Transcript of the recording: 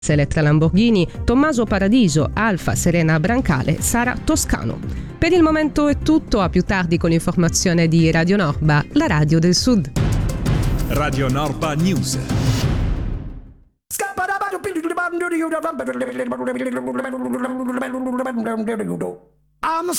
Elettra Lamborghini, Tommaso Paradiso, Alfa, Serena Brancale, Sara Toscano. Per il momento è tutto, a più tardi con l'informazione di Radio Norba, la radio del Sud. Radio Norba News. I'm